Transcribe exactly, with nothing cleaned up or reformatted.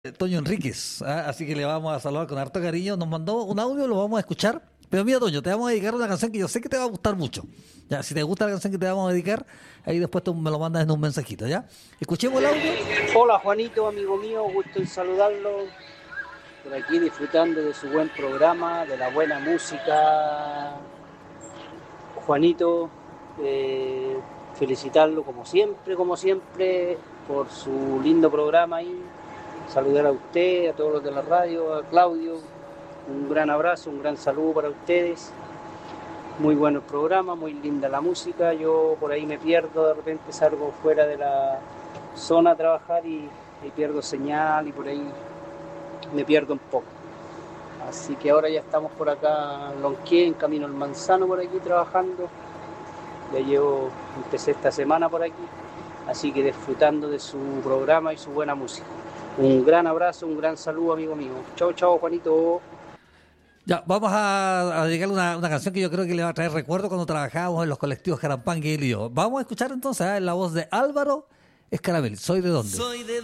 Toño Enríquez, ¿ah? Así que le vamos a saludar con harto cariño. Nos mandó un audio, lo vamos a escuchar. Pero mira, Toño, te vamos a dedicar una canción que yo sé que te va a gustar mucho. Ya, si te gusta la canción que te vamos a dedicar, ahí después tú me lo mandas en un mensajito, ¿ya? Escuchemos el audio. Hola Juanito, amigo mío, gusto en saludarlo. Por aquí disfrutando de su buen programa, de la buena música. Juanito, eh, felicitarlo como siempre, como siempre, por su lindo programa ahí. Saludar a usted, a todos los de la radio, a Claudio. Un gran abrazo, un gran saludo para ustedes. Muy bueno el programa, muy linda la música. Yo por ahí me pierdo, de repente salgo fuera de la zona a trabajar y, y pierdo señal y por ahí me pierdo un poco. Así que ahora ya estamos por acá en Lonqué, en camino al Manzano por aquí trabajando. Ya llevo, empecé esta semana por aquí, así que disfrutando de su programa y su buena música. Un gran abrazo, un gran saludo, amigo mío. Chao, chao, Juanito. Ya, vamos a, a dedicarle una, una canción que yo creo que le va a traer recuerdo cuando trabajábamos en los colectivos Jarampán, Gael y yo. Vamos a escuchar entonces, ¿eh? La voz de Álvaro Escaramel. ¿Soy de dónde? Soy de